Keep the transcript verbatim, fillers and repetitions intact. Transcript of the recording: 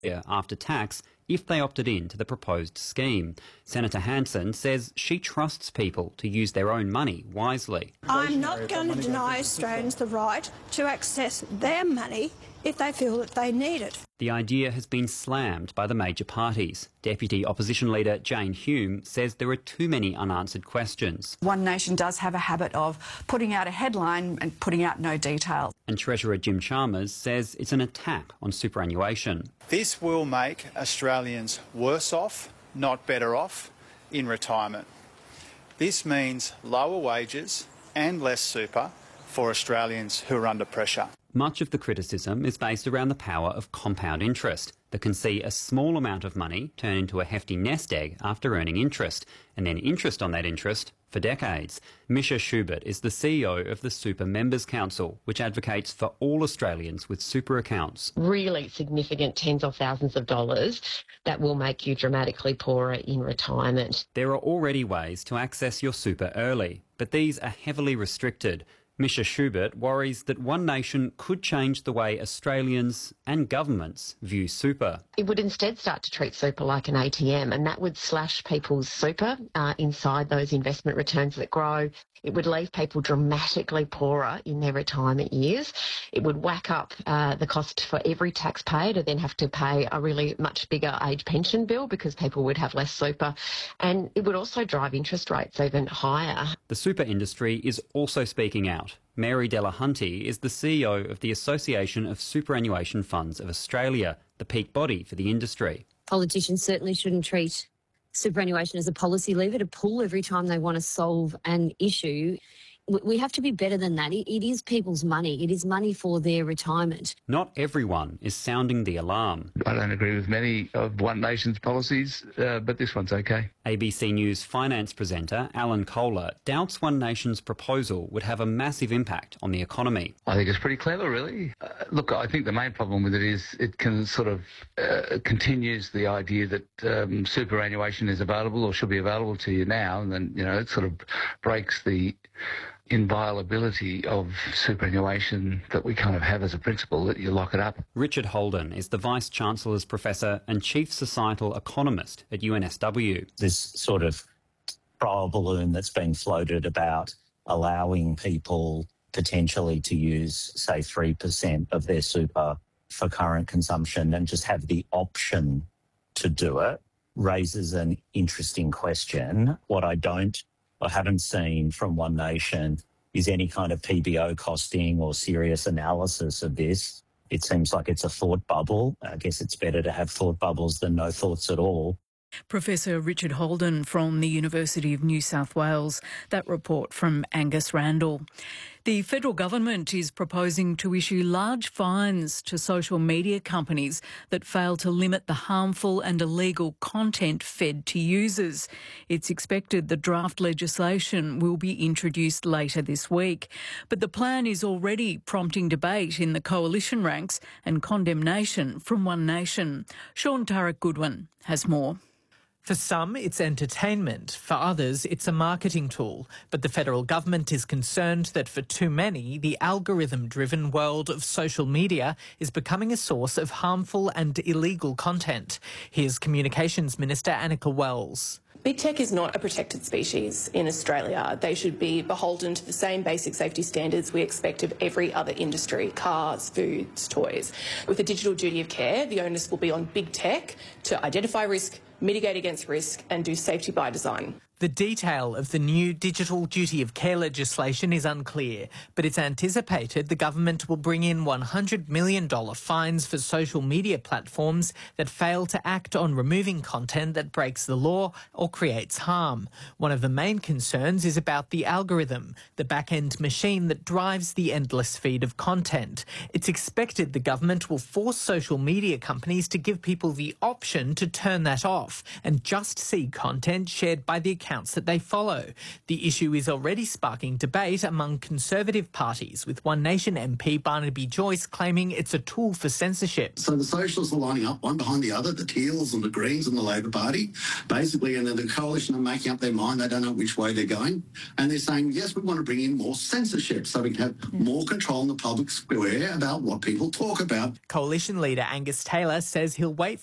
after tax if they opted in to the proposed scheme. Senator Hanson says she trusts people to use their own money wisely. I'm not going to deny Australians the right to access their money if they feel that they need it. The idea has been slammed by the major parties. Deputy Opposition Leader Jane Hume says there are too many unanswered questions. One Nation does have a habit of putting out a headline and putting out no detail. And Treasurer Jim Chalmers says it's an attack on superannuation. This will make Australians worse off, not better off, in retirement. This means lower wages and less super for Australians who are under pressure. Much of the criticism is based around the power of compound interest that can see a small amount of money turn into a hefty nest egg after earning interest, and then interest on that interest for decades. Misha Schubert is the C E O of the Super Members Council, which advocates for all Australians with super accounts. Really significant tens of thousands of dollars that will make you dramatically poorer in retirement. There are already ways to access your super early, but these are heavily restricted. Misha Schubert worries that One Nation could change the way Australians and governments view super. It would instead start to treat super like an A T M, and that would slash people's super uh, inside those investment returns that grow. It would leave people dramatically poorer in their retirement years. It would whack up uh, the cost for every taxpayer to then have to pay a really much bigger age pension bill because people would have less super. And it would also drive interest rates even higher. The super industry is also speaking out. Mary Delahunty is the C E O of the Association of Superannuation Funds of Australia, the peak body for the industry. Politicians certainly shouldn't treat superannuation as a policy lever to pull every time they want to solve an issue. We have to be better than that. It is people's money. It is money for their retirement. Not everyone is sounding the alarm. I don't agree with many of One Nation's policies, uh, but this one's okay. A B C News finance presenter Alan Kohler doubts One Nation's proposal would have a massive impact on the economy. I think it's pretty clever, really. Uh, look, I think the main problem with it is it can sort of uh, continues the idea that um, superannuation is available or should be available to you now, and then, you know, it sort of breaks the inviolability of superannuation that we kind of have as a principle, that you lock it up. Richard Holden is the Vice-Chancellor's Professor and Chief Societal Economist at U N S W. This sort of trial balloon that's been floated about allowing people potentially to use, say, three percent of their super for current consumption and just have the option to do it raises an interesting question. What I don't I haven't seen from One Nation is any kind of P B O costing or serious analysis of this. It seems like it's a thought bubble. I guess it's better to have thought bubbles than no thoughts at all. Professor Richard Holden from the University of New South Wales. That report from Angus Randall. The federal government is proposing to issue large fines to social media companies that fail to limit the harmful and illegal content fed to users. It's expected the draft legislation will be introduced later this week. But the plan is already prompting debate in the coalition ranks and condemnation from One Nation. Sean Turek-Goodwin has more. For some, it's entertainment. For others, it's a marketing tool. But the federal government is concerned that for too many, the algorithm-driven world of social media is becoming a source of harmful and illegal content. Here's Communications Minister Annika Wells. Big tech is not a protected species in Australia. They should be beholden to the same basic safety standards we expect of every other industry, cars, foods, toys. With a digital duty of care, the onus will be on big tech to identify risk, mitigate against risk and do safety by design. The detail of the new digital duty of care legislation is unclear, but it's anticipated the government will bring in one hundred million dollars fines for social media platforms that fail to act on removing content that breaks the law or creates harm. One of the main concerns is about the algorithm, the back-end machine that drives the endless feed of content. It's expected the government will force social media companies to give people the option to turn that off. off and just see content shared by the accounts that they follow. The issue is already sparking debate among Conservative parties, with One Nation M P Barnaby Joyce claiming it's a tool for censorship. So the Socialists are lining up one behind the other, the Teals and the Greens and the Labor Party, basically, and then the coalition are making up their mind. They don't know which way they're going. And they're saying, yes, we want to bring in more censorship so we can have more control in the public square about what people talk about. Coalition leader Angus Taylor says he'll wait